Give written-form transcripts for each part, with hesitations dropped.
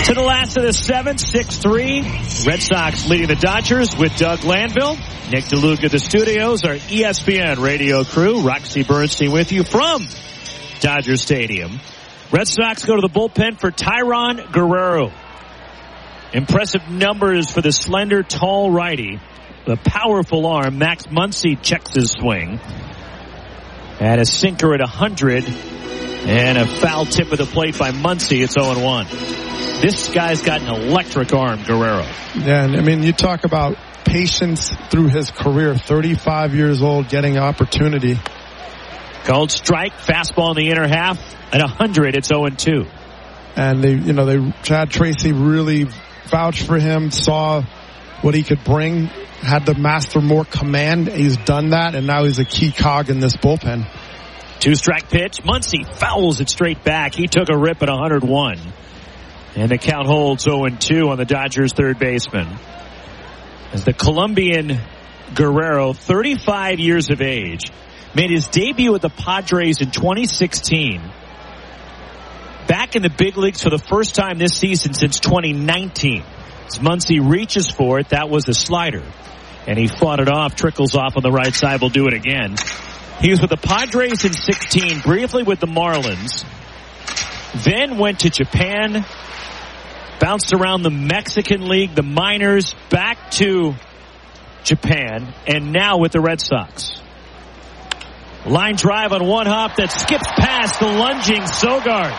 To the last of the seventh, 6-3. Red Sox leading the Dodgers with Doug Landville. Nick DeLuca at the studios, our ESPN radio crew. Roxy Bernstein with you from Dodger Stadium. Red Sox go to the bullpen for Tayron Guerrero. Impressive numbers for the slender, tall righty. The powerful arm. Max Muncy checks his swing. And a sinker at 100. And a foul tip of the plate by Muncy. It's 0-1. This guy's got an electric arm, Guerrero. Yeah, and I mean, you talk about patience through his career. 35 years old, getting opportunity. Called strike, fastball in the inner half. At 100, it's 0-2. And Chad Tracy really vouched for him, saw what he could bring, had to master more command. He's done that, and now he's a key cog in this bullpen. 2-strike pitch. Muncy fouls it straight back. He took a rip at 101. And the count holds 0-2 on the Dodgers' third baseman. As the Colombian Guerrero, 35 years of age, made his debut with the Padres in 2016. Back in the big leagues for the first time this season since 2019. As Muncy reaches for it, that was a slider. And he fought it off, trickles off on the right side, will do it again. He was with the Padres in 16, briefly with the Marlins. Then went to Japan, bounced around the Mexican League, the minors, back to Japan, and now with the Red Sox. Line drive on one hop that skips past the lunging Sogard.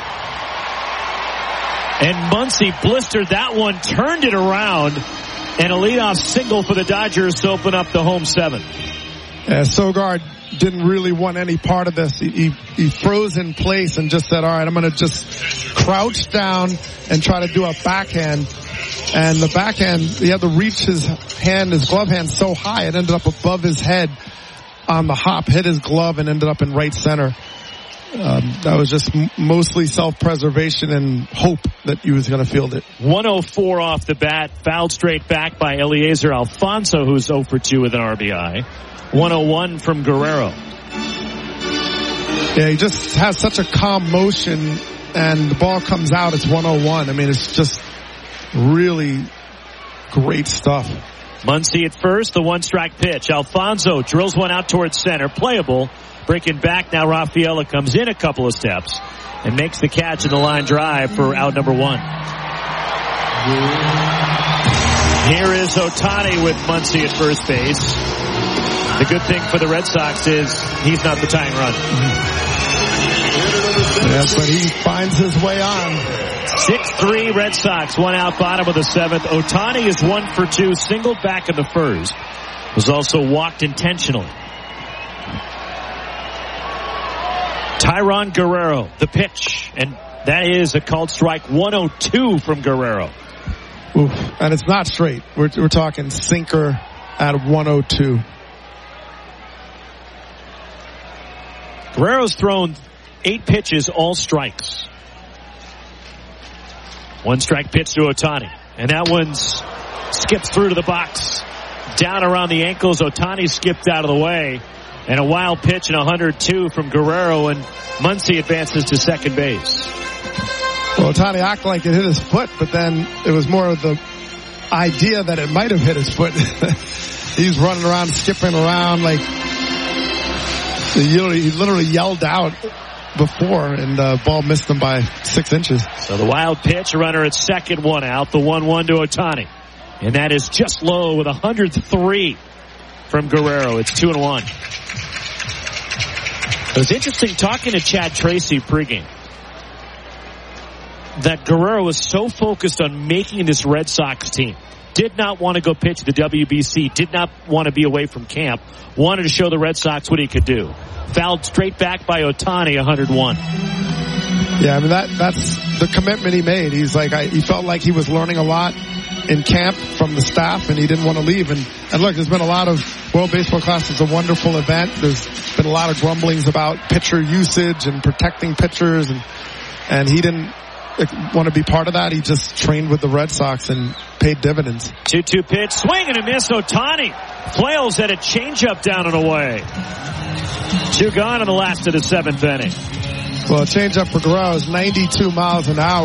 And Muncy blistered that one, turned it around, and a leadoff single for the Dodgers to open up the home seventh. Sogard didn't really want any part of this. He froze in place and just said, all right, I'm going to just crouch down and try to do a backhand. And the backhand, he had to reach his glove hand so high, it ended up above his head on the hop, hit his glove, and ended up in right center. That was just mostly self-preservation and hope that he was going to field it. 104 off the bat, fouled straight back by Eliezer Alfonso, who's 0 for 2 with an RBI. 101 from Guerrero. Yeah, he just has such a calm motion, and the ball comes out, it's 101. I mean, it's just really great stuff. Muncy at first, the 1-strike pitch. Alfonso drills one out towards center, playable. Breaking back now, Rafaela comes in a couple of steps and makes the catch in the line drive for out number 1. Here is Ohtani with Muncy at first base. The good thing for the Red Sox is he's not the tying run. Yes, but he finds his way on. 6-3 Red Sox, one out, bottom of the seventh. Ohtani is 1 for 2, singled back in the first. Was also walked intentionally. Tayron Guerrero, the pitch, and that is a called strike. 102 from Guerrero. Oof, and it's not straight. We're talking sinker at 102. Guerrero's thrown 8 pitches, all strikes. 1-strike pitch to Ohtani. And that one's skips through to the box. Down around the ankles, Ohtani skipped out of the way. And a wild pitch and 102 from Guerrero, and Muncy advances to second base. Well, Ohtani acted like it hit his foot, but then it was more of the idea that it might have hit his foot. He's running around, skipping around like he literally yelled out before, and the ball missed him by 6 inches. So the wild pitch, a runner at second, 1 out. The 1-1 to Ohtani. And that is just low with 103 from Guerrero. It's 2-1. It was interesting talking to Chad Tracy pregame that Guerrero was so focused on making this Red Sox team. Did not want to go pitch the WBC. Did not want to be away from camp. Wanted to show the Red Sox what he could do. Fouled straight back by Ohtani, 101. Yeah, I mean, that's the commitment he made. He's like, he felt like he was learning a lot in camp from the staff, and he didn't want to leave. And look, there's been a lot of World Baseball Classic is a wonderful event. There's been a lot of grumblings about pitcher usage and protecting pitchers, and he didn't want to be part of that. He just trained with the Red Sox and paid dividends. 2-2 pitch, swing and a miss. Ohtani flails at a changeup down and away. 2 gone in the last of the 7th inning. Well, a changeup for Guerrero is 92 miles an hour.